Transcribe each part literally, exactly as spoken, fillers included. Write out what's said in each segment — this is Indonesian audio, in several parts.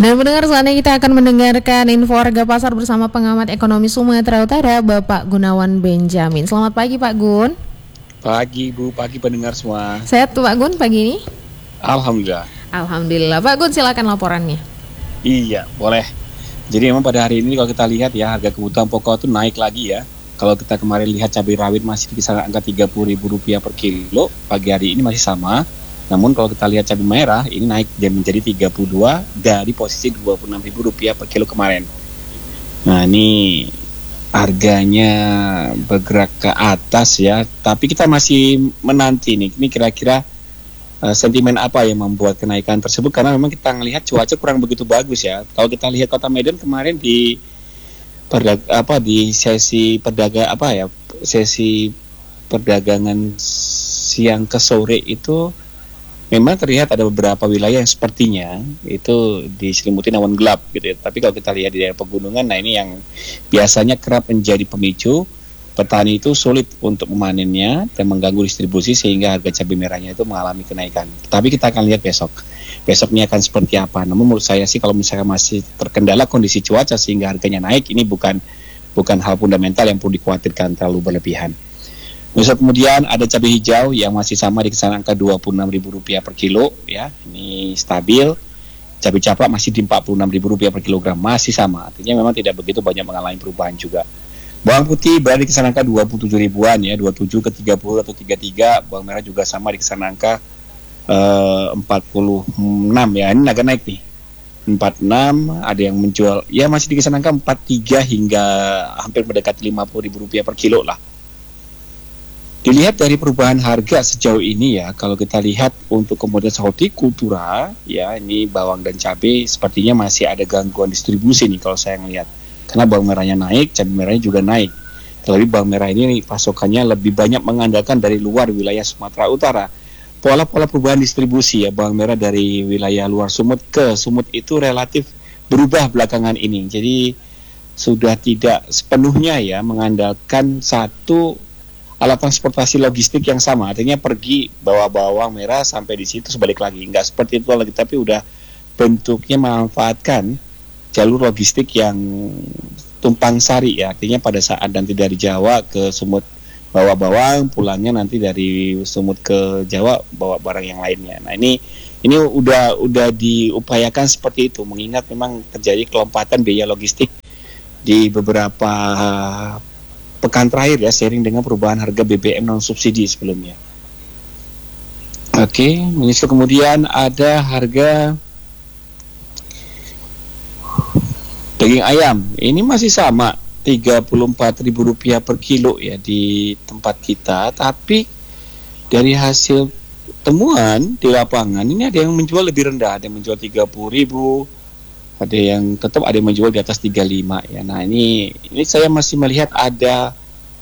Dan pendengar, selanjutnya kita akan mendengarkan info harga pasar bersama pengamat ekonomi Sumatera Utara, Bapak Gunawan Benjamin. Selamat pagi Pak Gun. Pagi Bu, pagi pendengar semua. Sehat tuh Pak Gun pagi ini? Alhamdulillah. Alhamdulillah. Pak Gun, silakan laporannya. Iya, boleh. Jadi memang pada hari ini kalau kita lihat ya, harga kebutuhan pokok itu naik lagi ya. Kalau kita kemarin lihat cabai rawit masih di kisaran angka tiga puluh ribu rupiah per kilo, pagi hari ini masih sama. Namun kalau kita lihat cabai merah ini naik dan menjadi tiga puluh dua dari posisi dua puluh enam ribu rupiah per kilo kemarin. Nah, ini harganya bergerak ke atas ya, tapi kita masih menanti nih. Ini kira-kira uh, sentimen apa yang membuat kenaikan tersebut, karena memang kita melihat cuaca kurang begitu bagus ya. Kalau kita lihat Kota Medan kemarin di perdag apa di sesi perdagang apa ya, sesi perdagangan siang ke sore itu memang terlihat ada beberapa wilayah yang sepertinya itu diselimuti awan gelap gitu ya. Tapi kalau kita lihat di daerah pegunungan, nah ini yang biasanya kerap menjadi pemicu petani itu sulit untuk memanennya dan mengganggu distribusi sehingga harga cabai merahnya itu mengalami kenaikan. Tapi kita akan lihat besok. Besoknya akan seperti apa. Namun menurut saya sih kalau misalnya masih terkendala kondisi cuaca sehingga harganya naik, ini bukan bukan hal fundamental yang perlu dikhawatirkan terlalu berlebihan. Besok kemudian ada cabai hijau yang masih sama di kisaran angka dua puluh enam ribu rupiah per kilo ya. Ini stabil. Cabai caplak masih di empat puluh enam ribu rupiah per kilogram, masih sama. Artinya memang tidak begitu banyak mengalami perubahan juga. Bawang putih berada di kisaran angka dua puluh tujuh ribuan ya, dua puluh tujuh ke tiga puluh atau tiga puluh tiga. Bawang merah juga sama di kisaran angka uh, empat puluh enam ya. Ini agak naik nih. empat puluh enam, ada yang menjual ya masih di kisaran angka empat puluh tiga hingga hampir mendekati lima puluh ribu rupiah per kilo lah. Dilihat dari perubahan harga sejauh ini ya, kalau kita lihat untuk komoditas hortikultura ya, ini bawang dan cabai sepertinya masih ada gangguan distribusi nih kalau saya ngelihat. Karena bawang merahnya naik, cabai merahnya juga naik. Terlebih bawang merah ini pasokannya lebih banyak mengandalkan dari luar wilayah Sumatera Utara. Pola-pola perubahan distribusi ya, bawang merah dari wilayah luar Sumut ke Sumut itu relatif berubah belakangan ini. Jadi sudah tidak sepenuhnya ya mengandalkan satu alat transportasi logistik yang sama, artinya pergi bawa bawang merah sampai di situ sebalik lagi, nggak seperti itu lagi, tapi udah bentuknya memanfaatkan jalur logistik yang tumpang sari ya, artinya pada saat nanti dari Jawa ke Sumut bawa bawang, pulangnya nanti dari Sumut ke Jawa bawa barang yang lainnya. Nah ini ini udah udah diupayakan seperti itu, mengingat memang terjadi kelompatan biaya logistik di beberapa pekan terakhir ya, seiring dengan perubahan harga B B M non subsidi sebelumnya. Oke, menyusul kemudian ada harga daging ayam. Ini masih sama tiga puluh empat ribu rupiah per kilo ya di tempat kita, tapi dari hasil temuan di lapangan ini ada yang menjual lebih rendah, ada yang menjual tiga puluh ribu, ada yang tetap ada yang menjual di atas tiga puluh lima ya. Nah ini ini saya masih melihat ada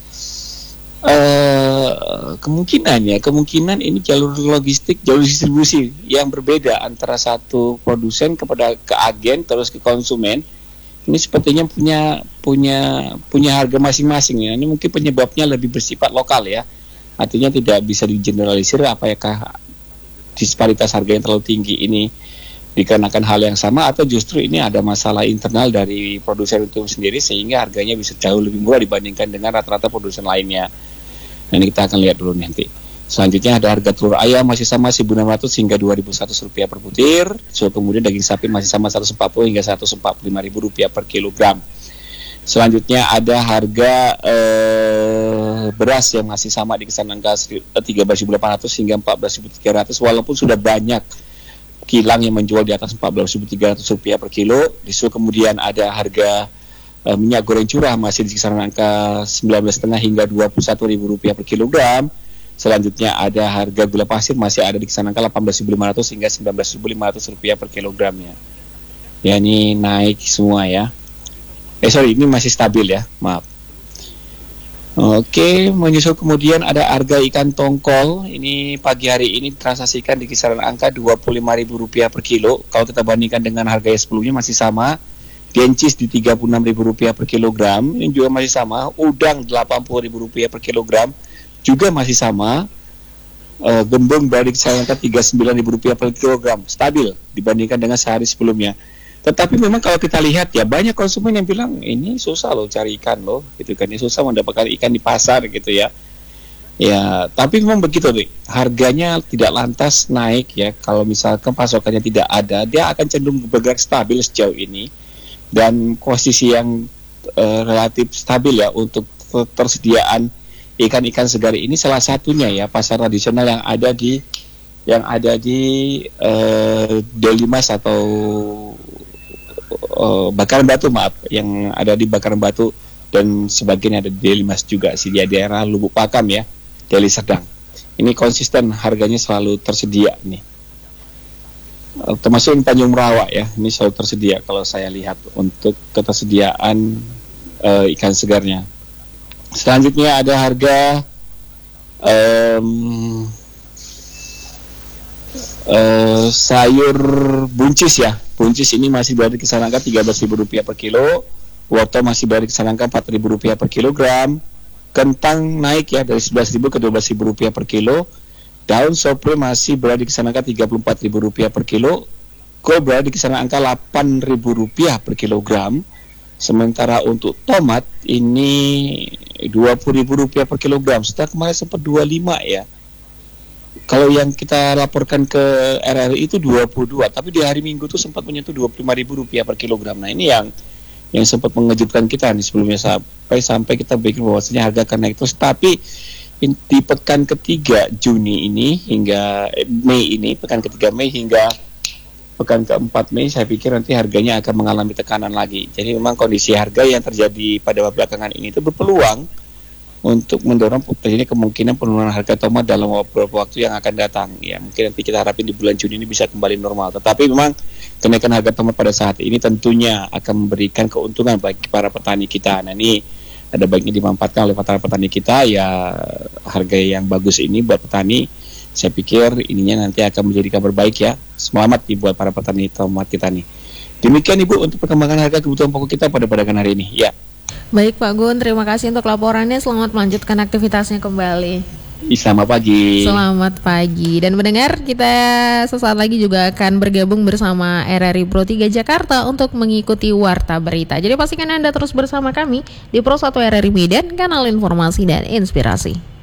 uh, kemungkinan ya kemungkinan ini jalur logistik, jalur distribusi yang berbeda antara satu produsen kepada ke agen terus ke konsumen. Ini sepertinya punya punya punya harga masing-masing ya. Ini mungkin penyebabnya lebih bersifat lokal ya. Artinya tidak bisa digeneralisir apakah disparitas harga yang terlalu tinggi ini dikarenakan hal yang sama atau justru ini ada masalah internal dari produsen itu sendiri sehingga harganya bisa jauh lebih murah dibandingkan dengan rata-rata produsen lainnya. Nah, ini kita akan lihat dulu nanti. Selanjutnya ada harga telur ayam masih sama seribu enam ratus hingga dua ribu seratus rupiah per butir. So, kemudian daging sapi masih sama seratus empat puluh hingga seratus empat puluh lima ribu rupiah per kilogram. Selanjutnya ada harga eh, beras yang masih sama di kisaran angka tiga belas ribu delapan ratus hingga empat belas ribu tiga ratus walaupun sudah banyak kilang yang menjual di atas empat belas ribu tiga ratus rupiah per kilo. Disusul kemudian ada harga e, minyak goreng curah masih di kisaran angka sembilan belas koma lima hingga dua puluh satu ribu rupiah per kilogram. Selanjutnya ada harga gula pasir masih ada di kisaran angka delapan belas ribu lima ratus hingga sembilan belas ribu lima ratus rupiah per kilogramnya. Ya ini naik semua ya. Eh sorry ini masih stabil ya, maaf. Oke, menyusul kemudian ada harga ikan tongkol. Ini pagi hari ini transaksikan di kisaran angka dua puluh lima ribu rupiah per kilo. Kalau kita bandingkan dengan harga yang sebelumnya masih sama. Gencis di tiga puluh enam ribu rupiah per kilogram. Ini juga masih sama. Udang delapan puluh ribu rupiah per kilogram. Juga masih sama. E, gembong berada di kisaran angka tiga puluh sembilan ribu rupiah per kilogram. Stabil dibandingkan dengan sehari sebelumnya. Tetapi memang kalau kita lihat ya banyak konsumen yang bilang ini susah loh cari ikan loh, gitu kan, ini susah mendapatkan ikan di pasar gitu ya. Ya, tapi memang begitu nih, harganya tidak lantas naik ya. Kalau misalkan pasokannya tidak ada, dia akan cenderung bergerak stabil sejauh ini, dan posisi yang uh, relatif stabil ya untuk tersediaan ikan-ikan segar ini salah satunya ya pasar tradisional yang ada di yang ada di uh, Delimas atau uh, Bakaran Batu maaf, yang ada di Bakaran Batu dan sebagian ada di Delimas juga sih, di daerah Lubuk Pakam ya. Deli Serdang. Ini konsisten harganya selalu tersedia nih. Termasuk yang Tanjung Merawak ya, ini selalu tersedia kalau saya lihat untuk ketersediaan uh, ikan segarnya. Selanjutnya ada harga um, uh, sayur buncis ya. Buncis ini masih berada di kisaran angka tiga belas ribu rupiah per kilo. Wortel masih berada di kisaran angka empat ribu rupiah per kilogram. Kentang naik ya dari sebelas ribu ke dua belas ribu rupiah per kilo. Daun sopre masih berada di kisaran angka tiga puluh empat ribu rupiah per kilo. Kol berada di kisaran angka delapan ribu rupiah per kilogram. Sementara untuk tomat ini dua puluh ribu rupiah per kilogram. Setelah kemarin sempat dua puluh lima ya. Kalau yang kita laporkan ke R R I itu dua puluh dua, tapi di hari Minggu itu sempat menyentuh dua puluh lima ribu rupiah per kilogram. Nah, ini yang yang sempat mengejutkan kita nih sebelumnya, sampai sampai kita pikir bahwasanya harga akan naik terus. Tapi in, di pekan ketiga Juni ini hingga eh, Mei ini, pekan ketiga Mei hingga pekan keempat Mei, saya pikir nanti harganya akan mengalami tekanan lagi. Jadi memang kondisi harga yang terjadi pada belakangan ini itu berpeluang untuk mendorong terjadi kemungkinan penurunan harga tomat dalam beberapa waktu yang akan datang. Ya, mungkin nanti kita harapin di bulan Juni ini bisa kembali normal. Tetapi memang kenaikan harga tomat pada saat ini tentunya akan memberikan keuntungan bagi para petani kita. Nah, ini ada baiknya dimanfaatkan oleh para petani kita ya, harga yang bagus ini buat petani. Saya pikir ininya nanti akan menjadi kabar baik ya. Selamat dibuat para petani tomat kita nih. Demikian Ibu untuk perkembangan harga kebutuhan pokok kita pada perdagangan hari ini. Ya. Baik Pak Gun, terima kasih untuk laporannya. Selamat melanjutkan aktivitasnya kembali. Selamat pagi. Selamat pagi. Dan mendengar, kita sesaat lagi juga akan bergabung bersama R R I Pro tiga Jakarta untuk mengikuti Warta Berita. Jadi pastikan Anda terus bersama kami di Pro satu R R I Medan, kanal informasi dan inspirasi.